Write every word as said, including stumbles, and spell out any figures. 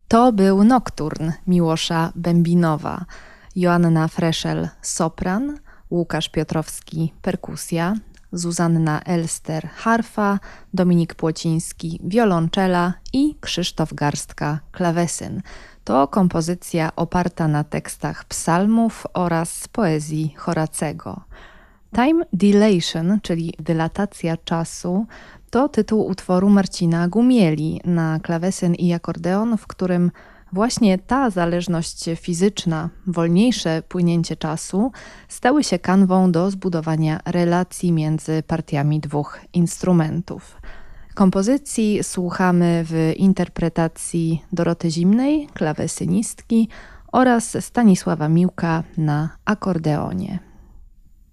To był Nokturn Miłosza Bębinowa, Joanna Freszel sopran, Łukasz Piotrowski perkusja, Zuzanna Elster harfa, Dominik Płociński wiolonczela i Krzysztof Garstka klawesyn. To kompozycja oparta na tekstach psalmów oraz poezji Horacego. Time Dilation, czyli dylatacja czasu, to tytuł utworu Marcina Gumieli na klawesyn i akordeon, w którym właśnie ta zależność fizyczna, wolniejsze płynięcie czasu stały się kanwą do zbudowania relacji między partiami dwóch instrumentów. Kompozycji słuchamy w interpretacji Doroty Zimnej, klawesynistki, oraz Stanisława Miłka na akordeonie.